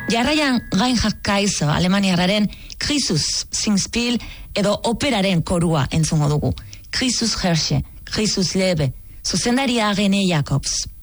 Jarraian Reinhard Kaiser Alemaniarraren Christus Singspiel edo operaren korua entzungo dugu. Christus herrsche, Christus lebe, zuzendaria René Jacobs.